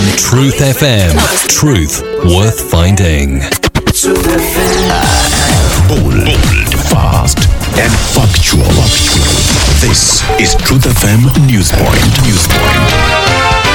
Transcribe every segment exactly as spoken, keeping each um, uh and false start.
Truth F M. Truth worth finding. Truth F M. Bold, bold, fast, and factual. This is Truth F M Newspoint. Newspoint.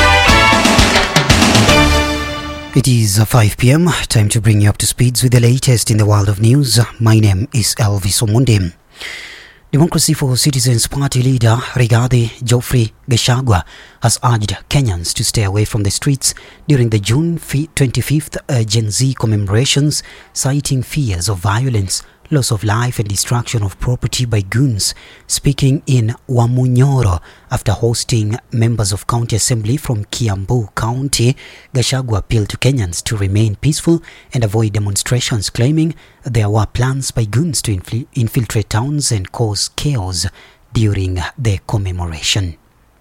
It is five p.m. Time to bring you up to speed with the latest in the world of news. My name is Elvis Omundi. Democracy for Citizens Party leader Rigathi Geoffrey Gachagua has urged Kenyans to stay away from the streets during the June twenty-fifth uh, Gen Z commemorations, citing fears of violence, loss of life and destruction of property by goons. Speaking in Wamunyoro after hosting members of County Assembly from Kiambu County, Gachagua appealed to Kenyans to remain peaceful and avoid demonstrations, claiming there were plans by goons to infl- infiltrate towns and cause chaos during the commemoration.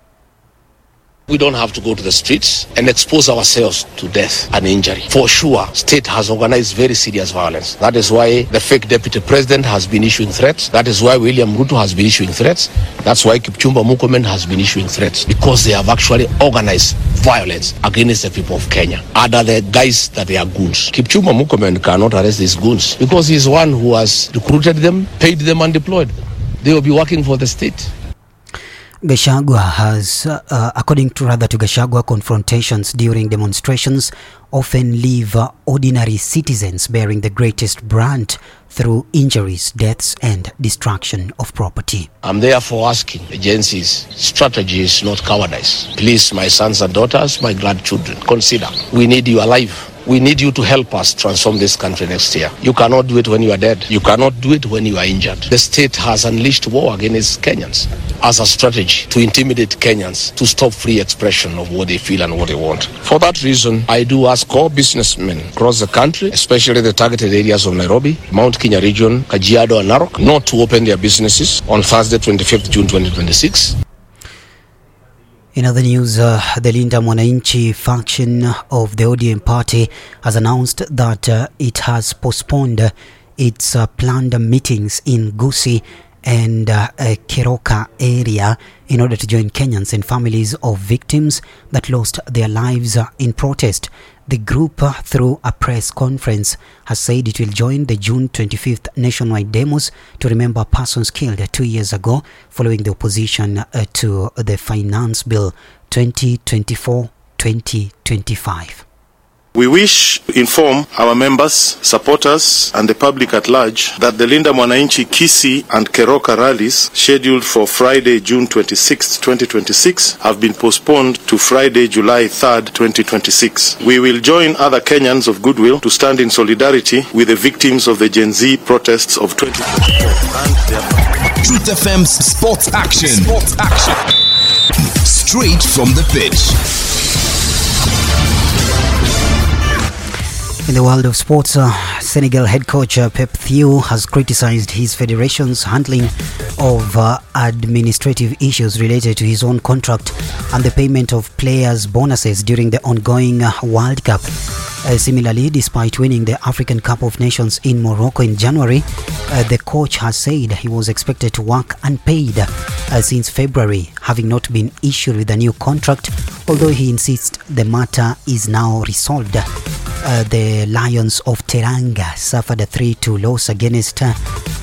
We don't have to go to the streets and expose ourselves to death and injury. For sure, state has organized very serious violence. That is why the fake deputy president has been issuing threats. That is why William Ruto has been issuing threats. That's why Kipchumba Murkomen has been issuing threats, because they have actually organized violence against the people of Kenya. Other the guys that they are goons. Kipchumba Murkomen cannot arrest these goons because he's one who has recruited them, paid them, and deployed them. They will be working for the state. Gachagua has, uh, uh, according to rather to Gachagua, confrontations during demonstrations often leave uh, ordinary citizens bearing the greatest brunt through injuries, deaths and destruction of property. I'm therefore asking agencies, strategy is not cowardice. Please, my sons and daughters, my grandchildren, consider, we need you alive. We need you to help us transform this country next year. You cannot do it when you are dead. You cannot do it when you are injured. The state has unleashed war against Kenyans as a strategy to intimidate Kenyans, to stop free expression of what they feel and what they want. For that reason, I do ask all businessmen across the country, especially the targeted areas of Nairobi, Mount Kenya region, Kajiado and Narok, not to open their businesses on Thursday, twenty-fifth June twenty twenty-six. In other news, uh, the Linda Mwananchi faction of the O D M party has announced that uh, it has postponed uh, its uh, planned meetings in Gusii and uh, uh, Keroka area in order to join Kenyans and families of victims that lost their lives uh, in protest. The group, uh, through a press conference, has said it will join the June twenty-fifth nationwide demos to remember persons killed two years ago following the opposition uh, to the Finance Bill twenty twenty-four to twenty twenty-five. We wish to inform our members, supporters, and the public at large that the Linda Mwananchi, Kisii, and Keroka rallies scheduled for Friday, June twenty-sixth, twenty twenty-six have been postponed to Friday, July third, twenty twenty-six. We will join other Kenyans of goodwill to stand in solidarity with the victims of the Gen Z protests of twenty twenty-four and their Truth F M's Sports Action. Sports Action. Straight from the pitch. In the world of sports, uh, Senegal head coach uh, Pep Thiaw has criticized his federation's handling of uh, administrative issues related to his own contract and the payment of players' bonuses during the ongoing uh, World Cup. Uh, similarly, despite winning the African Cup of Nations in Morocco in January, uh, the coach has said he was expected to work unpaid uh, since February, having not been issued with a new contract, although he insists the matter is now resolved. Uh, the Lions of Teranga suffered a three two loss against uh,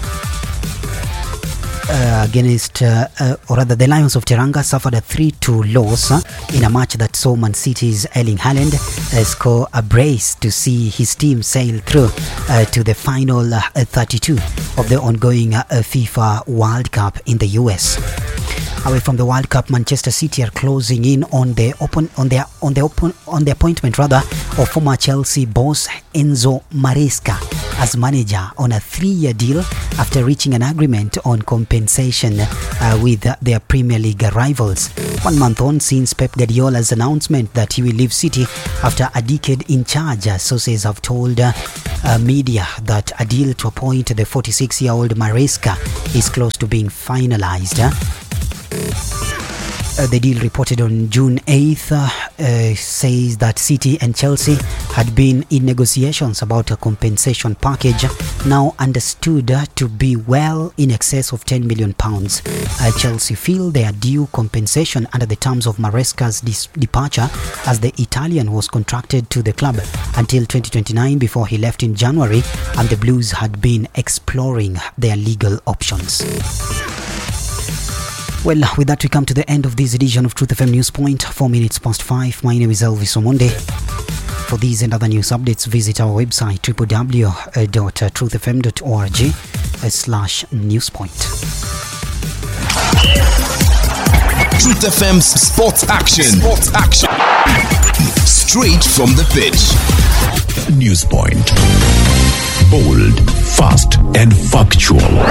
uh, against uh, uh, or rather the Lions of Teranga suffered a three two loss uh, in a match that saw Man City's Erling Haaland uh, score a brace to see his team sail through uh, to the final uh, thirty-two of the ongoing uh, FIFA World Cup in the U S. Away from the World Cup, Manchester City are closing in on the open on their on the open on the appointment rather of former Chelsea boss Enzo Maresca as manager on a three-year deal after reaching an agreement on compensation uh, with uh, their Premier League rivals. One month on since Pep Guardiola's announcement that he will leave City after a decade in charge, uh, sources have told uh, uh, media that a deal to appoint the forty-six-year-old Maresca is close to being finalized. Uh, Uh, the deal reported on June eighth uh, uh, says that City and Chelsea had been in negotiations about a compensation package now understood uh, to be well in excess of ten million pounds. Uh, Chelsea feel they are due compensation under the terms of Maresca's dis- departure, as the Italian was contracted to the club until twenty twenty-nine before he left in January, and the Blues had been exploring their legal options. Well, with that we come to the end of this edition of Truth F M News Point, four minutes past five. My name is Elvis Omonde. For these and other news updates, visit our website w w w dot truth f m dot org slash newspoint. Truth F M's Sports Action. Sports Action. Straight from the pitch. Newspoint. Bold, fast, and factual.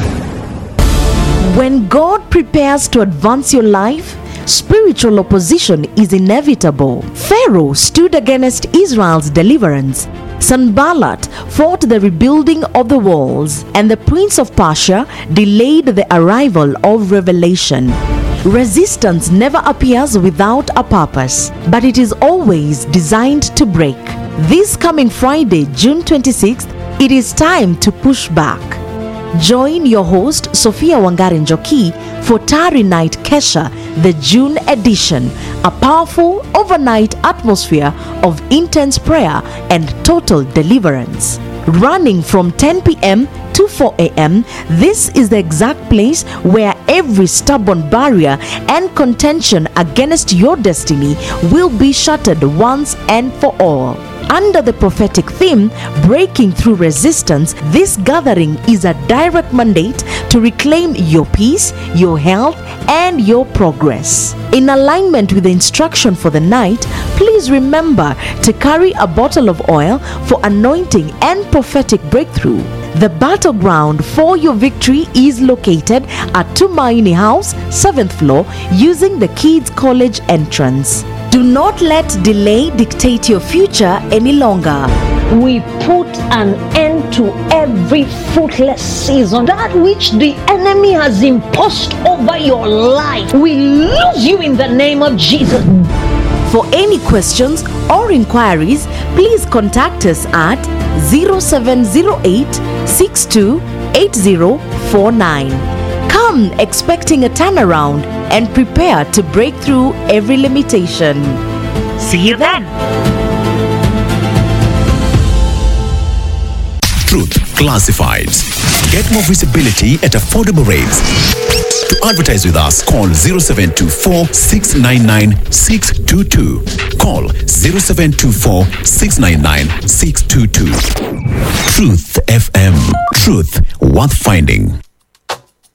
When God prepares to advance your life, spiritual opposition is inevitable. Pharaoh stood against Israel's deliverance. Sanballat fought the rebuilding of the walls, and the prince of Persia delayed the arrival of revelation. Resistance never appears without a purpose, but it is always designed to break. This coming Friday, June twenty-sixth, it is time to push back. Join your host Sophia Wangari Njoki for Tari Night Kesha, the June edition, a powerful overnight atmosphere of intense prayer and total deliverance. Running from ten p.m. to four a.m., this is the exact place where every stubborn barrier and contention against your destiny will be shattered once and for all. Under the prophetic theme, Breaking Through Resistance, this gathering is a direct mandate to reclaim your peace, your health, and your progress. In alignment with the instruction for the night, please remember to carry a bottle of oil for anointing and prophetic breakthrough. The battleground for your victory is located at Tumaini House, seventh floor, using the Kids College entrance. Do not let delay dictate your future any longer. We put an end to every fruitless season, that which the enemy has imposed over your life. We lose you in the name of Jesus. For any questions or inquiries, please contact us at zero seven zero eight, six two eight zero four nine. Come expecting a turnaround and prepare to break through every limitation. See you then. Truth Classifieds. Get more visibility at affordable rates. To advertise with us, call zero seven two four, six nine nine, six two two. Call zero seven two four, six nine nine, six two two. Truth F M. Truth worth finding.